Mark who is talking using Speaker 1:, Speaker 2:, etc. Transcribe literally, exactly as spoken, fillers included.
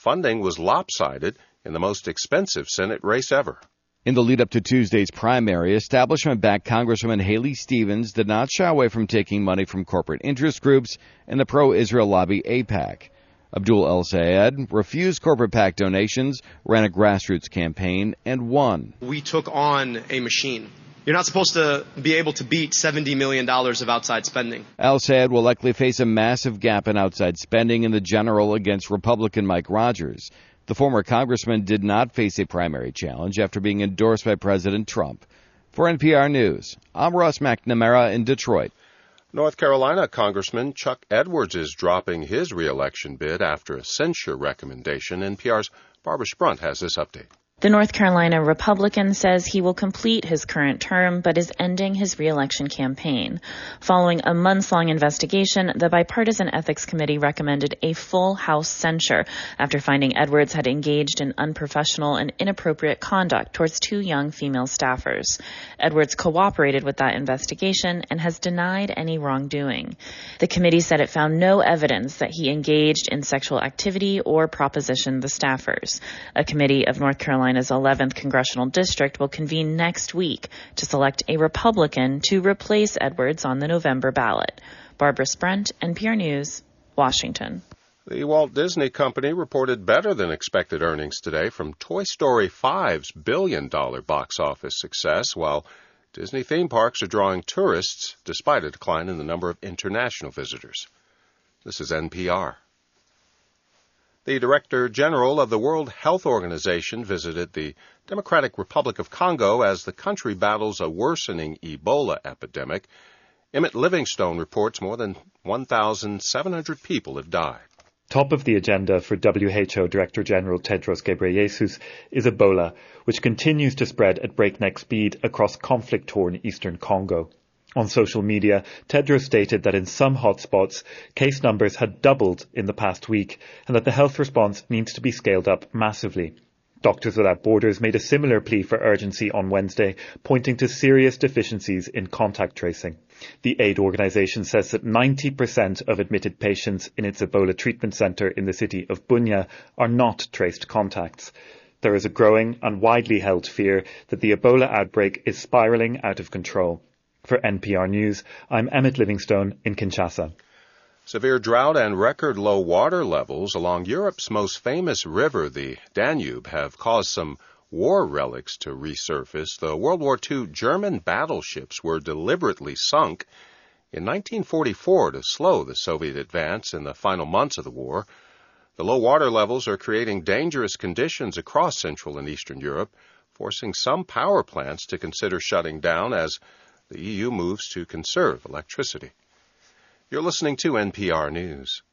Speaker 1: funding was lopsided in the most expensive Senate race ever.
Speaker 2: In the lead-up to Tuesday's primary, establishment-backed Congresswoman Haley Stevens did not shy away from taking money from corporate interest groups and the pro-Israel lobby AIPAC. Abdul El Sayed refused corporate PAC donations, ran a grassroots campaign, and won.
Speaker 3: We took on a machine. You're not supposed to be able to beat seventy million dollars of outside spending.
Speaker 2: El Sayed will likely face a massive gap in outside spending in the general against Republican Mike Rogers. The former congressman did not face a primary challenge after being endorsed by President Trump. For N P R News, I'm Ross McNamara in Detroit.
Speaker 1: North Carolina Congressman Chuck Edwards is dropping his re-election bid after a censure recommendation. N P R's Barbara Sprunt has this update.
Speaker 4: The North Carolina Republican says he will complete his current term but is ending his re-election campaign. Following a months-long investigation, the Bipartisan Ethics Committee recommended a full House censure after finding Edwards had engaged in unprofessional and inappropriate conduct towards two young female staffers. Edwards cooperated with that investigation and has denied any wrongdoing. The committee said it found no evidence that he engaged in sexual activity or propositioned the staffers. A committee of North Carolina Carolina's eleventh Congressional District will convene next week to select a Republican to replace Edwards on the November ballot. Barbara Sprunt, N P R News, Washington.
Speaker 1: The Walt Disney Company reported better than expected earnings today from Toy Story five's billion dollar box office success, while Disney theme parks are drawing tourists despite a decline in the number of international visitors. This is N P R. The Director General of the World Health Organization visited the Democratic Republic of Congo as the country battles a worsening Ebola epidemic. Emmett Livingstone reports more than one thousand seven hundred people have died.
Speaker 5: Top of the agenda for W H O Director General Tedros Ghebreyesus is Ebola, which continues to spread at breakneck speed across conflict-torn eastern Congo. On social media, Tedros stated that in some hotspots, case numbers had doubled in the past week and that the health response needs to be scaled up massively. Doctors Without Borders made a similar plea for urgency on Wednesday, pointing to serious deficiencies in contact tracing. The aid organisation says that ninety percent of admitted patients in its Ebola treatment centre in the city of Bunia are not traced contacts. There is a growing and widely held fear that the Ebola outbreak is spiralling out of control. For N P R News, I'm Emmett Livingstone in Kinshasa.
Speaker 1: Severe drought and record low water levels along Europe's most famous river, the Danube, have caused some war relics to resurface. The World War Two German battleships were deliberately sunk in nineteen forty-four to slow the Soviet advance in the final months of the war. The low water levels are creating dangerous conditions across Central and Eastern Europe, forcing some power plants to consider shutting down as the E U moves to conserve electricity. You're listening to N P R News.